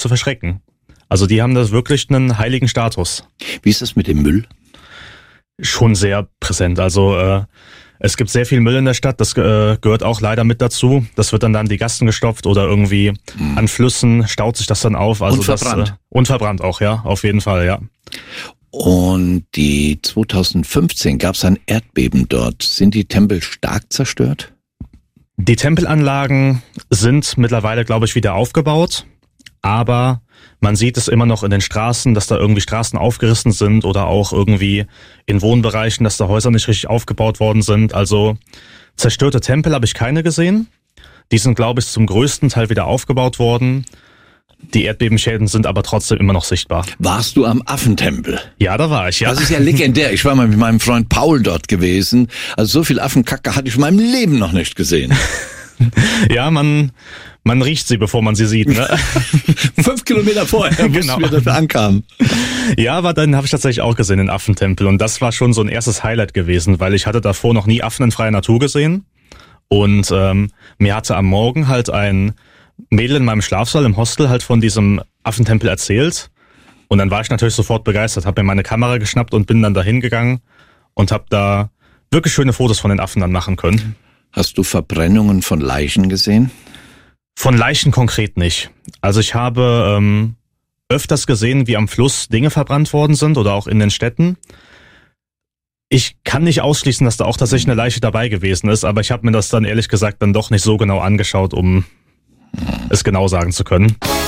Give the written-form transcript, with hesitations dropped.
zu verschrecken. Also die haben da wirklich einen heiligen Status. Wie ist das mit dem Müll? Schon sehr präsent. Also es gibt sehr viel Müll in der Stadt, das gehört auch leider mit dazu. Das wird dann an die Gassen gestopft oder irgendwie an Flüssen staut sich das dann auf. Also und verbrannt. Und verbrannt auch, ja, auf jeden Fall, ja. Und die 2015 gab es ein Erdbeben dort. Sind die Tempel stark zerstört? Die Tempelanlagen sind mittlerweile, glaube ich, wieder aufgebaut, aber man sieht es immer noch in den Straßen, dass da irgendwie Straßen aufgerissen sind oder auch irgendwie in Wohnbereichen, dass da Häuser nicht richtig aufgebaut worden sind. Also zerstörte Tempel habe ich keine gesehen. Die sind, glaube ich, zum größten Teil wieder aufgebaut worden. Die Erdbebenschäden sind aber trotzdem immer noch sichtbar. Warst du am Affentempel? Ja, da war ich, ja. Das ist ja legendär. Ich war mal mit meinem Freund Paul dort gewesen. Also so viel Affenkacke hatte ich in meinem Leben noch nicht gesehen. Ja, man riecht sie, bevor man sie sieht, ne? 5 Kilometer vorher, genau, wir dafür ankamen. Ja, aber dann habe ich tatsächlich auch gesehen den Affentempel und das war schon so ein erstes Highlight gewesen, weil ich hatte davor noch nie Affen in freier Natur gesehen und mir hatte am Morgen halt ein Mädel in meinem Schlafsaal im Hostel halt von diesem Affentempel erzählt und dann war ich natürlich sofort begeistert, habe mir meine Kamera geschnappt und bin dann dahin gegangen und habe da wirklich schöne Fotos von den Affen dann machen können. Hast du Verbrennungen von Leichen gesehen? Von Leichen konkret nicht. Also ich habe öfters gesehen, wie am Fluss Dinge verbrannt worden sind oder auch in den Städten. Ich kann nicht ausschließen, dass da auch tatsächlich eine Leiche dabei gewesen ist, aber ich habe mir das dann ehrlich gesagt dann doch nicht so genau angeschaut, um es genau sagen zu können.